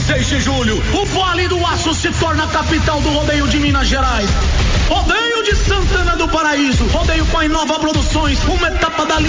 26 de julho, o Vale do Aço se torna a capital do rodeio de Minas Gerais. Rodeio de Santana do Paraíso. Rodeio com a Inova Produções. Uma etapa da